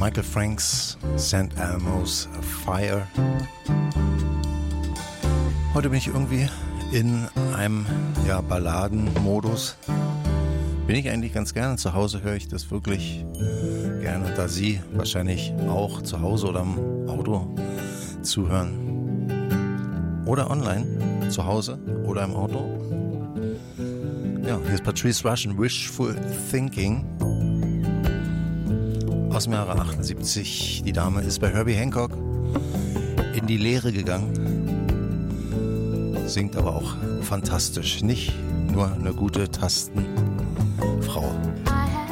Michael Franks St. Elmo's Fire. Heute bin ich irgendwie in einem Balladenmodus. Bin ich eigentlich ganz gerne. Zu Hause höre ich das wirklich gerne, da Sie wahrscheinlich auch zu Hause oder im Auto zuhören. Oder online, zu Hause oder im Auto. Ja, hier ist Patrice Rushen, Wishful Thinking. Aus dem Jahre 78. Die Dame ist bei Herbie Hancock in die Lehre singt aber auch fantastisch. Nicht nur eine gute Tastenfrau.